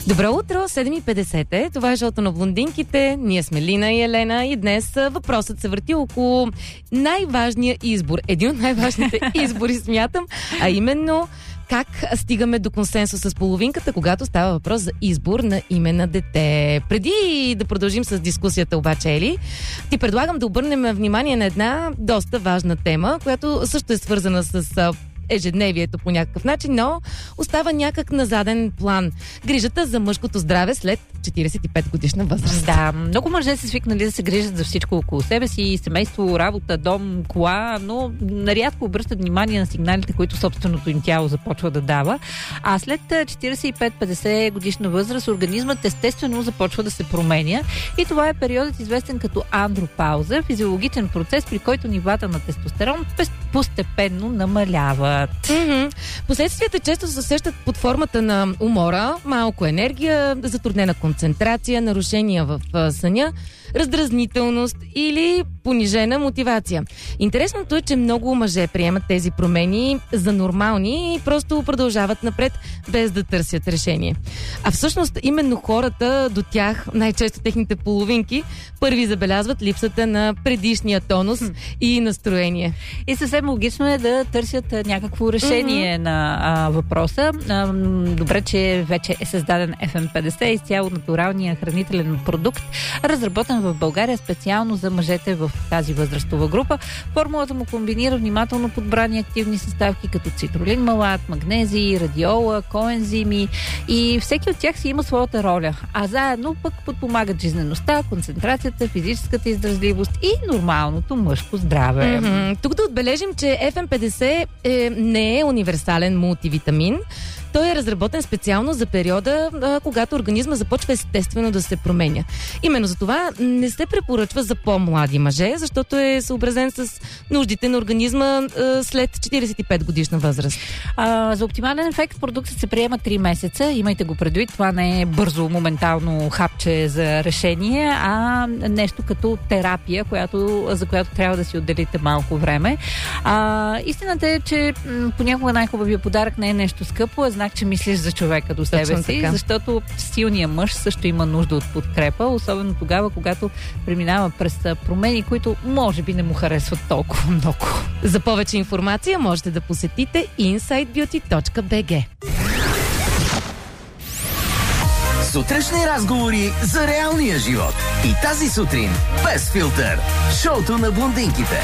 Добро утро, 7:50 е. Това е шоуто на блондинките. Ние сме Лина и Елена и днес въпросът се върти около най-важния избор. Един от най-важните избори, смятам, а именно как стигаме до консенсус с половинката, когато става въпрос за избор на име на дете. Преди да продължим с дискусията обаче, Ели, ти предлагам да обърнем внимание на една доста важна тема, която също е свързана с ежедневието по някакъв начин, но остава някак на заден план. Грижата за мъжкото здраве след 45 годишна възраст. Да, много мъже са свикнали да се грижат за всичко около себе си, семейство, работа, дом, кола, но нарядко обръщат внимание на сигналите, които собственото им тяло започва да дава. А след 45-50 годишна възраст организмът естествено започва да се променя и това е периодът известен като андропауза, физиологичен процес, при който нивата на тестостерон постепенно намалява. Последствията често се усещат под формата на умора, малко енергия, затруднена концентрация, нарушения в съня, раздразнителност или понижена мотивация. Интересното е, че много мъже приемат тези промени за нормални и просто продължават напред, без да търсят решение. А всъщност именно хората до тях, най-често техните половинки, първи забелязват липсата на предишния тонус и настроение. И съвсем логично е да търсят някакво решение на въпроса. Добре, че вече е създаден FM50, изцяло натуралния хранителен продукт, разработен в България специално за мъжете в тази възрастова група. Формулата му комбинира внимателно подбрани активни съставки като цитрулин малат, магнезий, радиола, коензими и всеки от тях си има своята роля. А заедно пък подпомагат жизнеността, концентрацията, физическата издръжливост и нормалното мъжко здраве. Тук да отбележим, че FM50 не е универсален мултивитамин. Той е разработен специално за периода, когато организма започва естествено да се променя. Именно за това не се препоръчва за по-млади мъже, защото е съобразен с нуждите на организма след 45 годишна възраст. За оптимален ефект продуктът се приема 3 месеца. Имайте го предвид, това не е бързо, моментално хапче за решение, а нещо като терапия, за която трябва да си отделите малко време. Истината е, че понякога най-хубавия подарък не е нещо скъпо, а знак, че мислиш за човека до себе си, защото силният мъж също има нужда от подкрепа, особено тогава, когато преминава през промени, които може би не му харесват толкова много. За повече информация можете да посетите insidebeauty.bg. Сутрешни разговори за реалния живот. И тази сутрин без филтър. Шоуто на блондинките.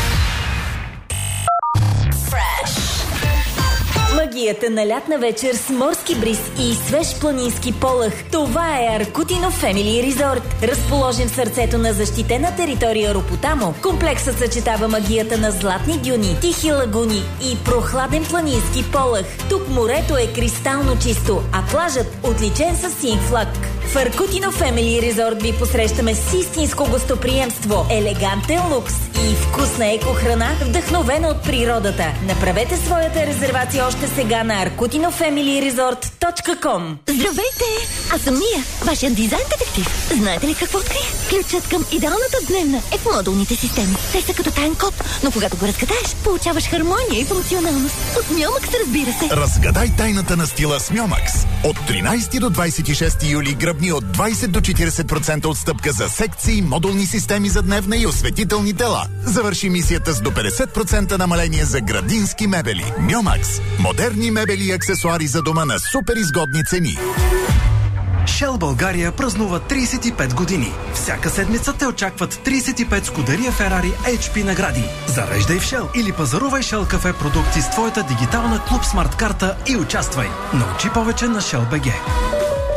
Магията на лятна вечер с морски бриз и свеж планински полъх. Това е Аркутино Фемили Резорт. Разположен в сърцето на защитена територия Ропотамо, комплексът съчетава магията на златни дюни, тихи лагуни и прохладен планински полъх. Тук морето е кристално чисто, а плажът отличен със син флаг. В Аркутино Фемили Резорт ви посрещаме с истинско гостоприемство, елегантен лукс и вкусна екохрана, вдъхновена от природата. Направете своята резервация още сега на arkutinofamilyresort.com. Здравейте! Аз съм Мия, вашият дизайн детектив. Знаете ли какво открих? Ключът към идеалната дневна е в модулните системи. Те са като таен код, но когато го разгадаеш, получаваш хармония и функционалност. От Мьомакс, разбира се. Разгадай тайната на стила с Мьомакс. От 13 до 26 юли гръбни от 20 до 40% отстъпка за секции, модулни системи за дневна и осветителни тела. Завърши мисията с до 50% намаление за градински мебели. Мьомакс. Модерни мебели и аксесуари за дома на супер изгодни цени. Shell България празнува 35 години. Всяка седмица те очакват 35 Скудерия Ферари HP награди. Зареждай в Shell или пазарувай Shell кафе продукти с твоята дигитална Клуб Смарт карта и участвай. Научи повече на Shell BG.